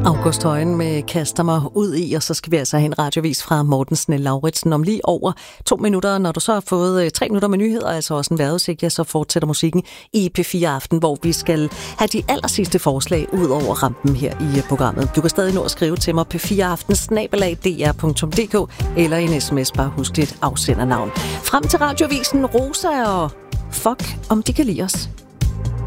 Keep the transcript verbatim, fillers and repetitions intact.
August Højen med Kaster mig ud i, og så skal vi altså have en radiovis fra Morten Snell-Lauritsen om lige over to minutter. Når du så har fået tre minutter med nyheder, altså også en vejrudsigt, ja, så fortsætter musikken i P fire Aften, hvor vi skal have de aller sidste forslag ud over rampen her i programmet. Du kan stadig nå at skrive til mig p fire aften snabel-a d r punktum d k eller en sms, bare husk dit afsendernavn. Frem til radiovisen Rosa og fuck, om de kan lide os.